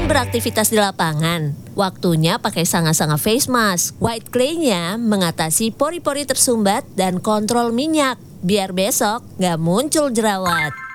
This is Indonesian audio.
Bosan beraktivitas di lapangan? Waktunya pakai sanga-sanga face mask. White clay-nya mengatasi pori-pori tersumbat dan kontrol minyak. Biar besok nggak muncul jerawat.